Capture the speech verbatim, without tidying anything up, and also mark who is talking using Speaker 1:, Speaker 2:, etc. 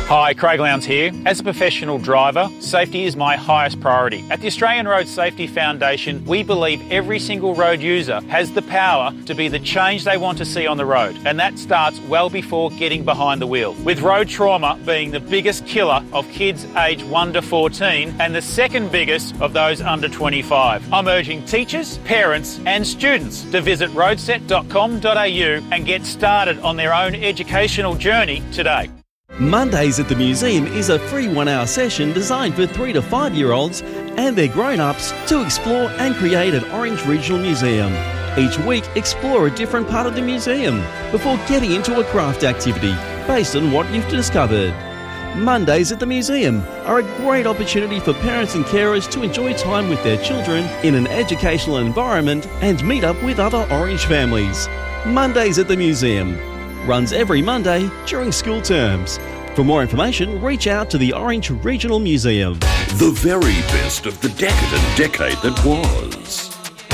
Speaker 1: Hi, Craig Lowndes here. As a professional driver, safety is my highest priority. At the Australian Road Safety Foundation, we believe every single road user has the power to be the change they want to see on the road, and that starts well before getting behind the wheel. With road trauma being the biggest killer of kids aged one to fourteen and the second biggest of those under twenty-five. I'm urging teachers, parents and students to visit roadset dot com dot a u and get started on their own educational journey today.
Speaker 2: Mondays at the Museum is a free one-hour session designed for three to five-year-olds and their grown-ups to explore and create at Orange Regional Museum. Each week, explore a different part of the museum before getting into a craft activity based on what you've discovered. Mondays at the Museum are a great opportunity for parents and carers to enjoy time with their children in an educational environment and meet up with other Orange families. Mondays at the Museum runs every Monday during school terms. For more information, reach out to the Orange Regional Museum.
Speaker 3: The very best of the decadent decade that was.